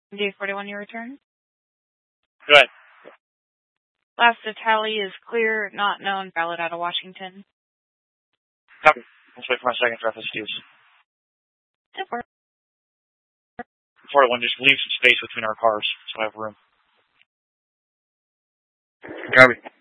J41, your return. Go ahead. Last tally is clear, not known, valid out of Washington. Copy. Let's wait for my second for FSQs. 41, just leave some space between our cars so I have room. Copy.